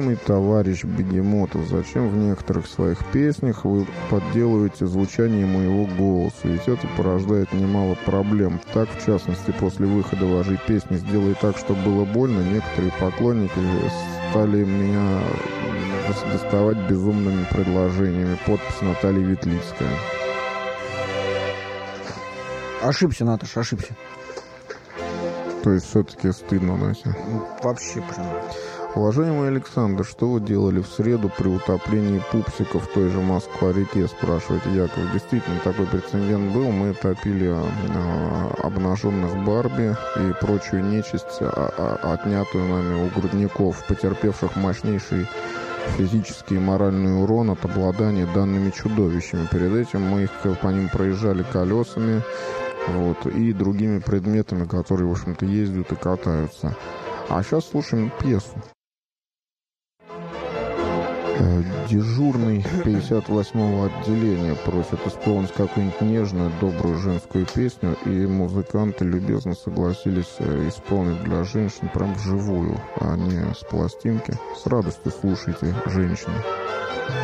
Уважаемый товарищ Бегемотов, зачем в некоторых своих песнях вы подделываете звучание моего голоса? Ведь это порождает немало проблем. Так, в частности, после выхода вашей песни «Сделай так, чтобы было больно», некоторые поклонники стали меня доставать безумными предложениями. Подпись Наталья Ветлицкая. Ошибся, Наташ, ошибся. То есть все-таки стыдно, Настя? Вообще прям. Уважаемый Александр, что вы делали в среду при утоплении пупсиков в той же Москва-реке, спрашивает Яков. Действительно, такой прецедент был. Мы топили обнаженных Барби и прочую нечисть, отнятую нами у грудников, потерпевших мощнейший физический и моральный урон от обладания данными чудовищами. Перед этим мы их по ним проезжали колесами, вот, и другими предметами, которые, в общем-то, ездят и катаются. А сейчас слушаем пьесу. Дежурный 58-го отделения просит исполнить какую-нибудь нежную, добрую женскую песню, и музыканты любезно согласились исполнить для женщин прям вживую, а не с пластинки. С радостью слушайте, женщины.